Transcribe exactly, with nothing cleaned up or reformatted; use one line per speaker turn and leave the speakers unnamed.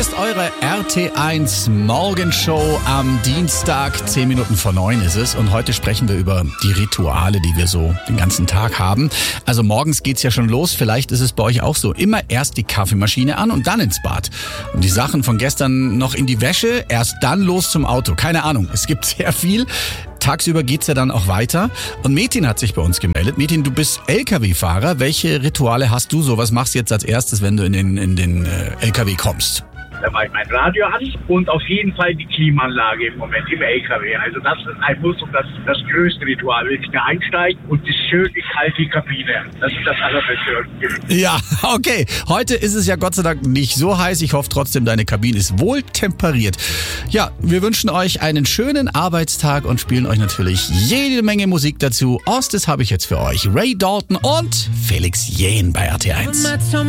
ist eure R T eins Morgenshow am Dienstag. Zehn Minuten vor neun ist es. Und heute sprechen wir über die Rituale, die wir so den ganzen Tag haben. Also morgens geht's ja schon los. Vielleicht ist es bei euch auch so. Immer erst die Kaffeemaschine an und dann ins Bad. Und die Sachen von gestern noch in die Wäsche. Erst dann los zum Auto. Keine Ahnung. Es gibt sehr viel. Tagsüber geht's ja dann auch weiter. Und Metin hat sich bei uns gemeldet. Metin, du bist L K W-Fahrer. Welche Rituale hast du so? Was machst du jetzt als erstes, wenn du in den, in den äh, L K W kommst?
Da mache ich mein Radio an und auf jeden Fall die Klimaanlage im Moment im L K W. Also das ist ein Muss und das, das größte Ritual, wenn ich da einsteige und die schöne kalte Kabine. Das ist das Allerbeste.
Ja, okay. Heute ist es ja Gott sei Dank nicht so heiß. Ich hoffe trotzdem, deine Kabine ist wohl temperiert. Ja, wir wünschen euch einen schönen Arbeitstag und spielen euch natürlich jede Menge Musik dazu. Ostes habe ich jetzt für euch. Ray Dalton und Felix Jähn bei R T eins.